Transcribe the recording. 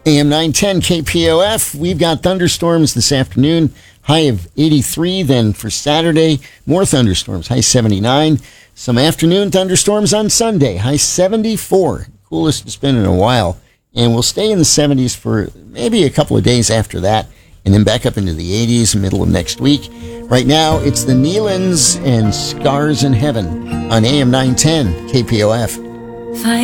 AM 910 KPOF. We've got thunderstorms this afternoon, high of 83. Then for Saturday, more thunderstorms, high 79. Some afternoon thunderstorms on Sunday, high 74. Coolest it's been in a while. And we'll stay in the 70s for maybe a couple of days after that, and then back up into the 80s, middle of next week. Right now, it's the Nealons and Scars in Heaven on AM 910 KPOF.